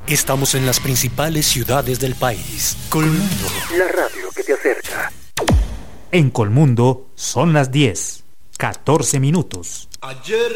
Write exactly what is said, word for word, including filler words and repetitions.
Estamos en las principales ciudades del país. Colmundo, la radio que te acerca. En Colmundo son las diez, catorce minutos. Ayer